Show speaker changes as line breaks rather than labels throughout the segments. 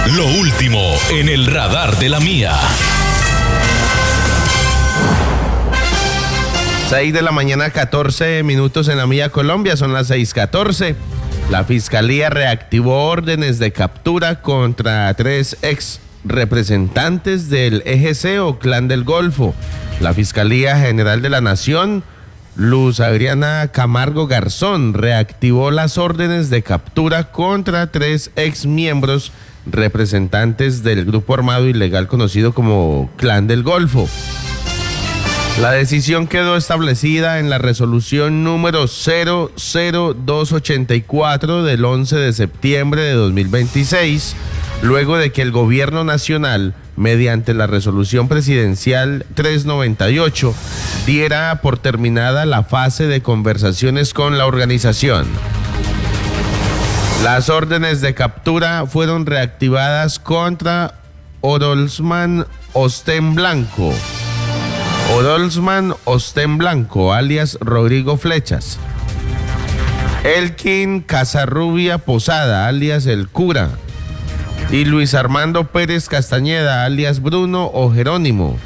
Lo último en el radar de la mía.
6 de la mañana, 14 minutos en la mía Colombia, son las 6:14. La Fiscalía reactivó órdenes de captura contra 3 ex representantes del EGC o Clan del Golfo. La Fiscalía General de la Nación, Luz Adriana Camargo Garzón, reactivó las órdenes de captura contra 3 ex miembros representantes del grupo armado ilegal conocido como Clan del Golfo. La decisión quedó establecida en la resolución número 00284 del 11 de septiembre de 2026, luego de que el gobierno nacional, mediante la resolución presidencial 398, diera por terminada la fase de conversaciones con la organización. Las órdenes de captura fueron reactivadas contra Orolfsman Osten Blanco, alias Rodrigo Flechas, Elkin Casarrubia Posada, alias El Cura, y Luis Armando Pérez Castañeda, alias Bruno o Jerónimo.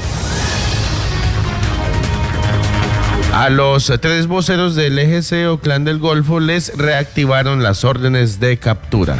A los 3 voceros del EGC o Clan del Golfo les reactivaron las órdenes de captura.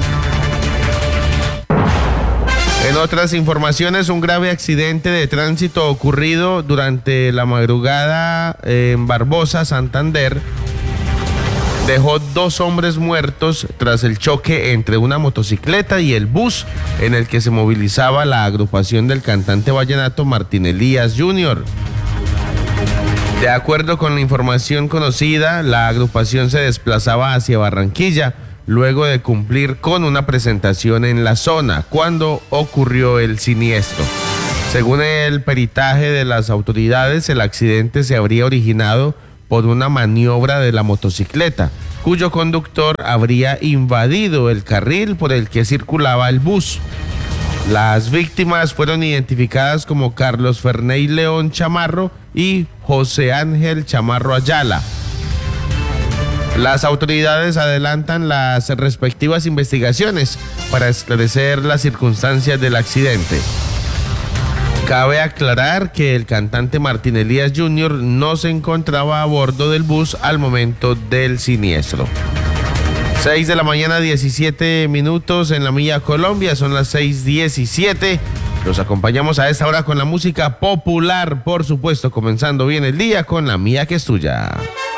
En otras informaciones, un grave accidente de tránsito ocurrido durante la madrugada en Barbosa, Santander, dejó 2 hombres muertos tras el choque entre una motocicleta y el bus en el que se movilizaba la agrupación del cantante vallenato Martín Elías Jr. De acuerdo con la información conocida, la agrupación se desplazaba hacia Barranquilla luego de cumplir con una presentación en la zona cuando ocurrió el siniestro. Según el peritaje de las autoridades, el accidente se habría originado por una maniobra de la motocicleta, cuyo conductor habría invadido el carril por el que circulaba el bus. Las víctimas fueron identificadas como Carlos Ferney León Chamarro y José Ángel Chamarro Ayala. Las autoridades adelantan las respectivas investigaciones para esclarecer las circunstancias del accidente. Cabe aclarar que el cantante Martín Elías Jr. no se encontraba a bordo del bus al momento del siniestro. 6 de la mañana, 17 minutos en la mía Colombia, son las 6:17. Los acompañamos a esta hora con la música popular, por supuesto, comenzando bien el día con La Mía que es tuya.